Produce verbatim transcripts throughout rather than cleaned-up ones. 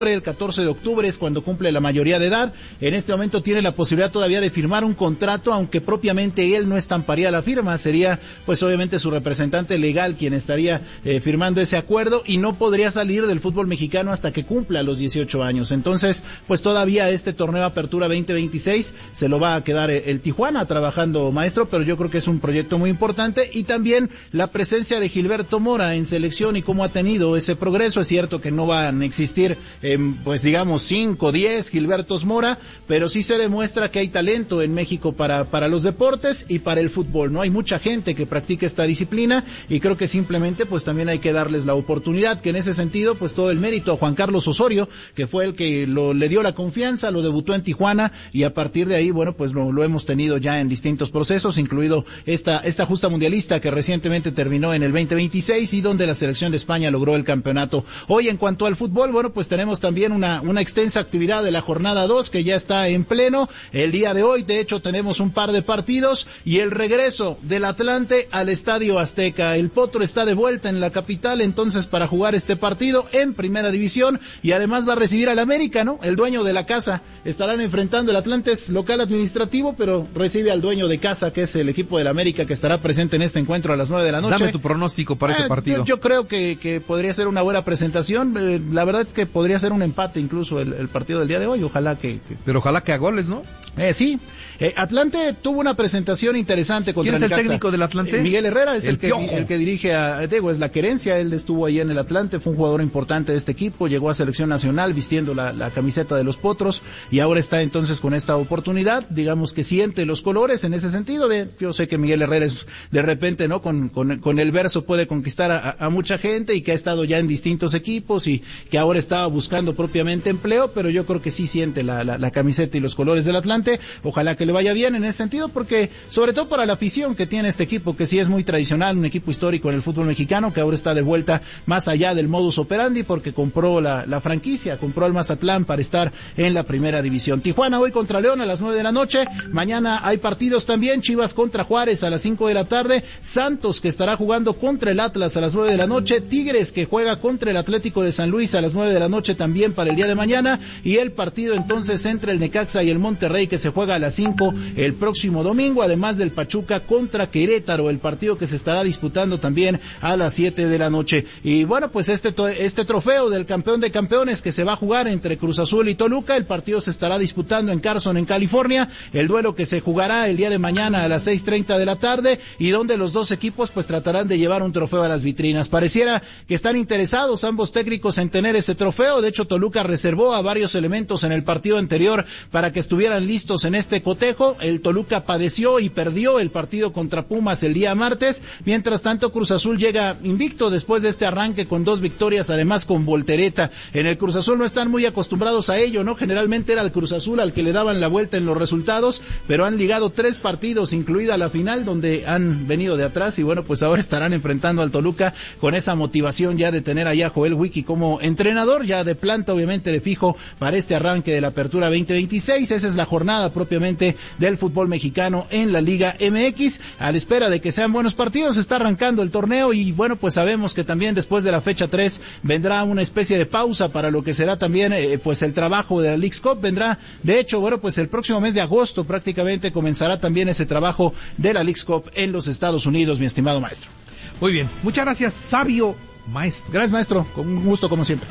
el catorce de octubre es cuando cumple la mayoría de edad. En este momento tiene la posibilidad todavía de firmar un contrato, aunque propiamente él no estamparía la firma, sería pues obviamente su representante legal quien estaría eh, firmando ese acuerdo, y no podría salir del fútbol mexicano hasta que cumpla los dieciocho años. Entonces pues todavía este torneo Apertura veinte veintiséis se lo va a quedar el, el Tijuana trabajando, maestro, pero yo creo que es un proyecto muy importante. Y también la presencia de Gilberto Mora en selección y cómo ha tenido ese progreso. Es cierto que no van a existir eh, pues digamos cinco, diez Gilbertos Mora, pero sí se demuestra que hay talento en México para, para los deportes y para el fútbol, ¿no? Hay mucha gente que practica esta disciplina y creo que simplemente pues también hay que darles la oportunidad, que en ese sentido pues todo el mérito a Juan Carlos Osorio, que fue el que lo, le dio la confianza, lo debutó en Tijuana y a partir de ahí, bueno, pues lo, lo hemos tenido ya en distintos procesos, incluido esta, esta justa mundialista que recientemente terminó en el veinte veintiséis y donde la selección de España logró el campeonato. Hoy en cuanto al fútbol, bueno, pues tenemos también una, una extensa actividad de la jornada dos que ya está en pleno. El día de hoy, de hecho, tenemos un par de partidos y el regreso del Atlante al Estadio Azteca. El Potro está de vuelta en la capital, entonces, para jugar este partido en Primera División, y además va a recibir al América, ¿no? El dueño de la casa. Estarán enfrentando, el Atlante es local administrativo, pero recibe al dueño de casa, que es el equipo del América, que estará presente en este encuentro a las nueve de la noche. Dame tu pronóstico para eh, ese partido. Yo, yo creo que, que podría ser una buena presentación. Eh, la verdad es que podría ser un empate incluso el, el partido del día de hoy. Ojalá que... que... Pero ojalá que a goles, ¿no? Eh, sí. Eh, Atlante tuvo una presentación interesante contra ¿Quién es el Necaxa. técnico del Atlante? Eh, Miguel Herrera es el, el, que, el que dirige a Diego, es la querencia. Él estuvo ahí en el Atlante, fue un jugador importante de este equipo, llegó a selección nacional vistiendo la, la camiseta de los Potros y ahora está entonces con esta oportunidad, digamos que siente los colores en ese sentido. De, yo sé que Miguel Herrera es de repente, ¿no? Con, con, con el verso puede conquistar a, a mucha gente y que ha estado ya en distintos equipos y que ahora estaba buscando propiamente empleo, pero yo creo que sí siente la, la, la camiseta y los colores del Atlante. Ojalá que le vaya bien en ese sentido, porque sobre todo para la afición que tiene este equipo, que sí es muy tradicional, un equipo histórico en el fútbol mexicano, que ahora está de vuelta más allá del modus operandi, porque compró la, la franquicia, compró al Mazatlán para estar en la Primera División. Tijuana hoy contra León a las nueve de la noche, mañana hay partidos también, Chivas contra Juárez a las cinco de la tarde, Santos que estará jugando contra el Atlas a las nueve de la noche, Tigres que juega contra el Atlético de San Luis a las nueve de la noche también para el día de mañana, y el partido entonces entre el Necaxa y el Monterrey que se juega a las cinco el próximo domingo, además del Pachuca contra Querétaro, el partido que se estará disputando también a las siete de la noche. Y bueno, pues este este trofeo del campeón de campeones que se va a jugar entre Cruz Azul y Toluca, el partido se estará disputando en Carson, en California, el duelo que se jugará el día de mañana a las seis treinta de la tarde y donde los dos equipos pues tratarán de llevar un trofeo a las vitrinas. Pareciera que están interesados ambos técnicos en tener ese trofeo, de hecho Toluca reservó a varios elementos en el partido anterior para que estuvieran listos en este cotejo. El Toluca padeció y perdió el partido contra Pumas el día martes, mientras tanto Cruz Azul llega invicto después de este arranque con dos victorias, además con voltereta. En el Cruz Azul no están muy acostumbrados a ello, ¿no? Generalmente era el Cruz Azul al que le daban la vuelta en los resultados, pero han ligado tres partidos, incluida la final, donde han venido de atrás y bueno, pues ahora estarán enfrentando al Toluca con esa motivación ya de tener allá a Joel Wiki como entrenador, ya de planta obviamente de fijo para este arranque de la Apertura veinte veintiséis. Esa es la jornada propiamente del fútbol mexicano en la Liga M X, a la espera de que sean buenos partidos. Está arrancando el torneo y bueno, pues sabemos que también después de la fecha tres vendrá una especie de pausa para lo que será también eh, pues el trabajo de la Leagues Cup. Vendrá, de hecho, bueno, pues el próximo mes de agosto prácticamente comenzará también ese trabajo de la Leagues Cup en los Estados Unidos, mi estimado maestro. Muy bien, muchas gracias, sabio maestro. Gracias, maestro, con un gusto como siempre.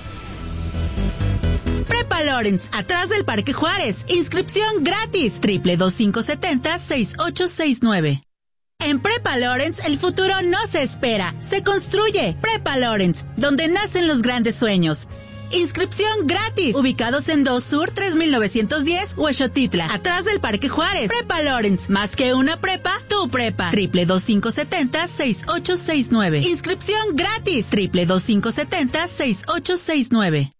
Prepa Lawrence, atrás del Parque Juárez. Inscripción gratis. Triple dos cinco siete cero seis ocho seis nueve. En Prepa Lawrence, el futuro no se espera, se construye. Prepa Lawrence, donde nacen los grandes sueños. Inscripción gratis. Ubicados en dos Sur tres mil novecientos diez, Huexotitla, atrás del Parque Juárez. Prepa Lawrence, más que una prepa, tu prepa. Triple dos cinco siete cero seis ocho seis nueve. Inscripción gratis. Triple dos cinco siete cero seis ocho seis nueve.